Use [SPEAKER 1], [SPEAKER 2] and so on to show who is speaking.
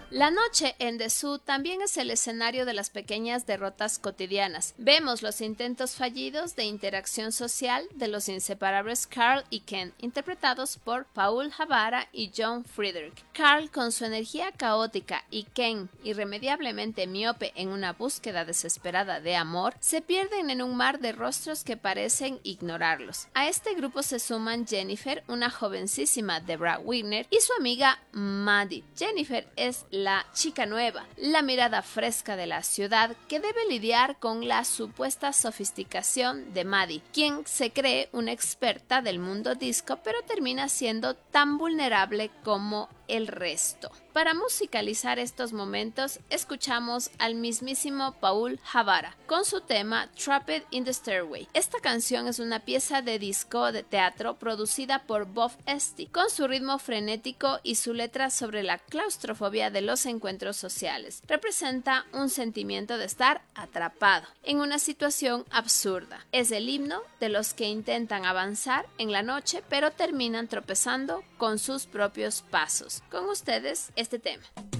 [SPEAKER 1] La noche en The Zoo también es el escenario de las pequeñas derrotas cotidianas. Vemos los intentos fallidos de interacción social de los inseparables Carl y Ken, interpretados por Paul Havara y John Friedrich. Carl, con su energía caótica, y Ken, irremediablemente miope en una búsqueda desesperada de amor, se pierden en un mar de rostros que parecen ignorarlos. A este grupo se suman Jennifer, una jovencísima Debra Winger, y su amiga Maddie. Jennifer es la chica nueva, la mirada fresca de la ciudad que debe lidiar con la supuesta sofisticación de Maddie, quien se cree una experta del mundo disco pero termina siendo tan vulnerable como el resto. Para musicalizar estos momentos, escuchamos al mismísimo Paul Havara con su tema Trapped in the Stairway. Esta canción es una pieza de disco de teatro producida por Bob Esty, con su ritmo frenético y su letra sobre la claustrofobia de los encuentros sociales. Representa un sentimiento de estar atrapado en una situación absurda. Es el himno de los que intentan avanzar en la noche pero terminan tropezando con sus propios pasos. Con ustedes este tema.